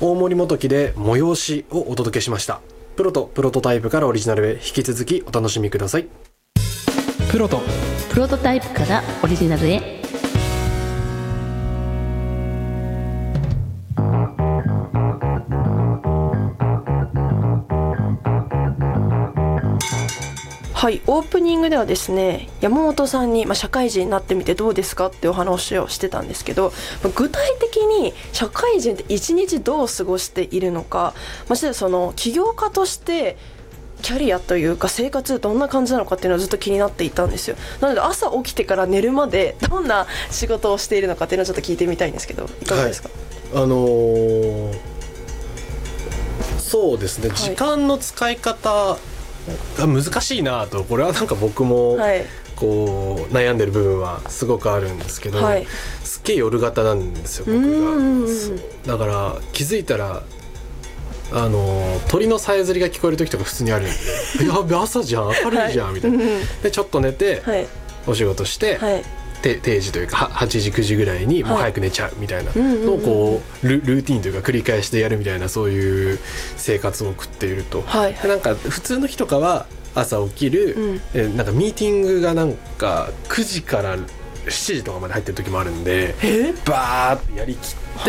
大森元樹で催しをお届けしました。プロとプロトタイプからオリジナルへ、引き続きお楽しみください。プロとプロトタイプからオリジナルへ。 はい、オープニングではですね、山本さんに、社会人になってみてどうですかってお話をしてたんですけど、具体的に社会人って一日どう過ごしているのか、ましてその起業家としてキャリアというか生活どんな感じなのかっていうのはずっと気になっていたんですよ。なので朝起きてから寝るまでどんな仕事をしているのかっていうのをちょっと聞いてみたいんですけど、いかがですか？ そうですね、時間の使い方が難しいなと、これはなんか僕もこう悩んでる部分はすごくあるんですけど、すっげえ夜型なんですよ僕が。だから気づいたら鳥のさえずりが聞こえる時とか普通にあるんでやべ朝じゃん、明るいじゃんみたいな、でちょっと寝て、お仕事して、定時というか8時9時ぐらいにもう早く寝ちゃうみたいなのをこうルーティンというか繰り返してやるみたいな、そういう生活を送っていると、なんか普通の日とかは朝起きる、なんかミーティングがなんか9時から7時とかまで入ってる時もあるんで、バーってやりきって、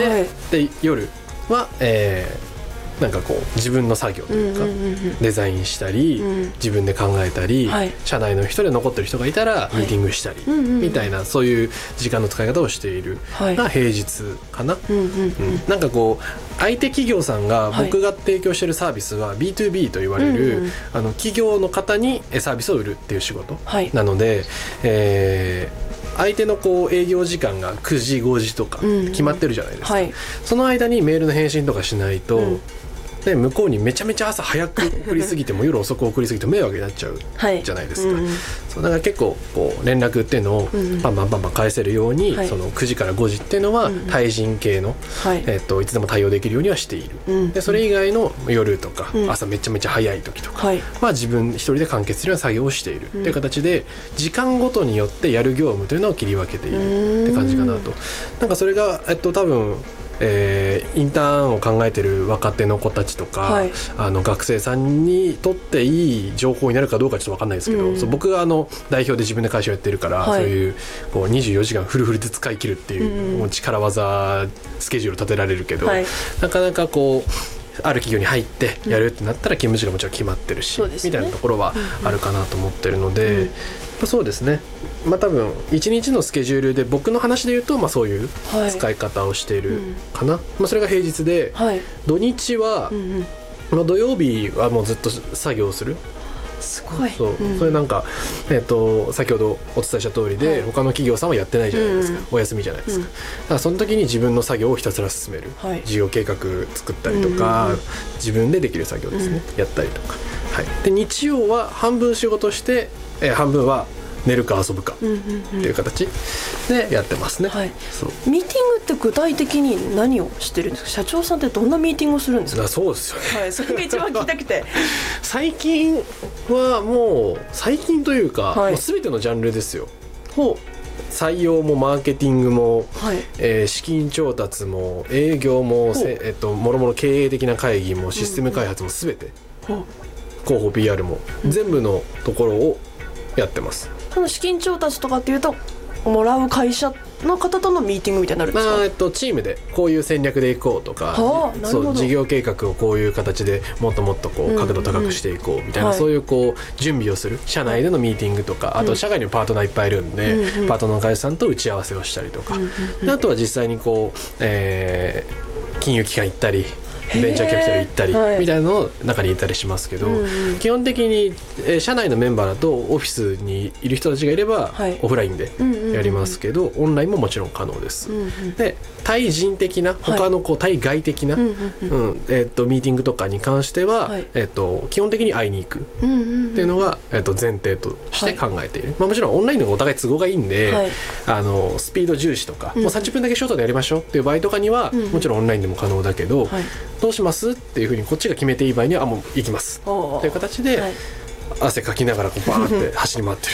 で夜はなんかこう自分の作業というか、デザインしたり、自分で考えたり、社内の人で残ってる人がいたらミーティングしたり、みたいな、そういう時間の使い方をしているが平日かな。なんかこう相手企業さんが僕が提供しているサービスは B2B と言われる、企業の方にサービスを売るっていう仕事なので、相手のこう営業時間が9時5時とか決まってるじゃないですか、その間にメールの返信とかしないと、で向こうにめちゃめちゃ朝早く送りすぎても夜遅く送りすぎて迷惑になっちゃうじゃないですか、そうだから結構こう連絡っていうのをバンバンバンバン返せるように、その9時から5時っていうのは対人系の、いつでも対応できるようにはしている、でそれ以外の夜とか、朝めちゃめちゃ早い時とかは自分一人で完結するような作業をしているっていう形で、時間ごとによってやる業務というのを切り分けているって感じかなと。なんかそれが多分インターンを考えてる若手の子たちとか、学生さんにとっていい情報になるかどうかちょっと分かんないですけど、そう僕が代表で自分で会社をやってるから、そういうこう24時間フルフルで使い切るっていう、もう力技スケジュール立てられるけど、なかなかこうある企業に入ってやるってなったら勤務時間ももちろん決まってるし、みたいなところはあるかなと思ってるので、そうですね、多分1日のスケジュールで僕の話で言うと、そういう使い方をしているかな、それが平日で、土日は、土曜日はもうずっと作業する。 すごい。 それなんか、先ほどお伝えした通りで、他の企業さんはやってないじゃないですか、お休みじゃないですか、だからその時に自分の作業をひたすら進める、事業計画作ったりとか、自分でできる作業ですね、やったりとか、で日曜は半分仕事して、半分は寝るか遊ぶかっていう形でやってますね、 ミーティングって具体的に何をしてるんですか？社長さんってどんなミーティングをするんですか？ そうですよね、 それが一番聞きたくて最近はもう最近というか、もう全てのジャンルですよ。採用もマーケティングも、資金調達も営業も、もろもろ経営的な会議もシステム開発も全て、広報 PR も全部のところをやってます。 その資金調達とかっていうともらう会社の方とのミーティングみたいになるんですか？ チームでこういう戦略でいこうとか、事業計画をこういう形でもっともっとこう角度高くしていこうみたいな、そういうこう準備をする社内でのミーティングとか、あと社外にもパートナーいっぱいいるんで、パートナーの会社さんと打ち合わせをしたりとか、あとは実際にこう、金融機関行ったりベンチャーキャピタル行ったりみたいなのを中にいたりしますけど、基本的に社内のメンバーだとオフィスにいる人たちがいればオフラインでやりますけど、オンラインももちろん可能です。で対人的な他のこう対外的なミーティングとかに関しては、基本的に会いに行くっていうのが前提として考えている。もちろんオンラインの方がお互い都合がいいんで、スピード重視とか、もう30分だけショートでやりましょうっていう場合とかには、もちろんオンラインでも可能だけど、どうしますっていうふうにこっちが決めていい場合にはもう行きますっていう形で、汗かきながらこうバーンって走り回ってる